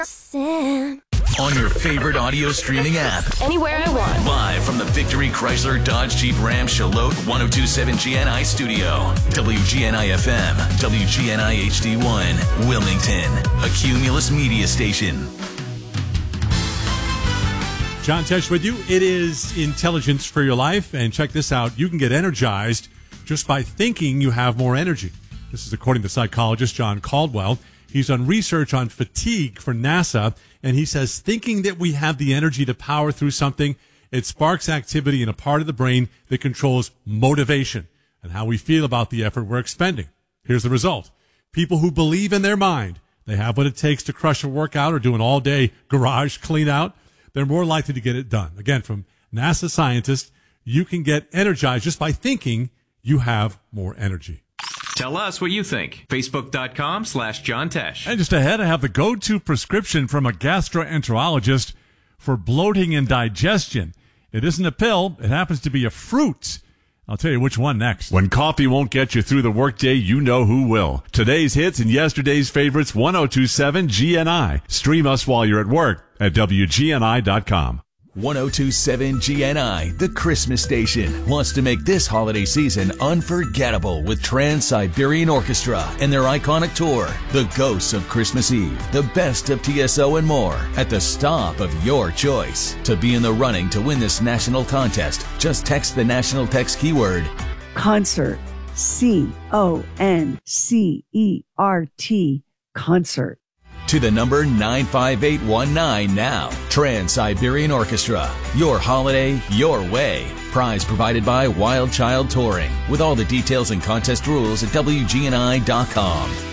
On your favorite audio streaming app. Anywhere I want. Live from the Victory Chrysler Dodge Jeep Ram Charlotte 1027 GNI studio. WGNI FM, WGNI HD1, Wilmington, a Cumulus media station. John Tesh with you. It is Intelligence for Your Life. And check this out. You can get energized just by thinking you have more energy. This is according to psychologist John Caldwell. He's done research on fatigue for NASA, and he says thinking that we have the energy to power through something, it sparks activity in a part of the brain that controls motivation and how we feel about the effort we're expending. Here's the result. People who believe in their mind they have what it takes to crush a workout or do an all-day garage clean-out, they're more likely to get it done. Again, from NASA scientists, you can get energized just by thinking you have more energy. Tell us what you think. Facebook.com/John Tesh. And just ahead, I have the go-to prescription from a gastroenterologist for bloating and digestion. It isn't a pill. It happens to be a fruit. I'll tell you which one next. When coffee won't get you through the workday, you know who will. Today's hits and yesterday's favorites, 1027 GNI. Stream us while you're at work at WGNI.com. 1027 GNI, the Christmas station, wants to make this holiday season unforgettable with Trans-Siberian Orchestra and their iconic tour, The Ghosts of Christmas Eve, the best of TSO and more, at the stop of your choice. To be in the running to win this national contest, just text the national text keyword concert, CONCERT, concert, to the number 95819 now. Trans-Siberian Orchestra. Your holiday, your way. Prize provided by Wild Child Touring. With all the details and contest rules at WGNI.com.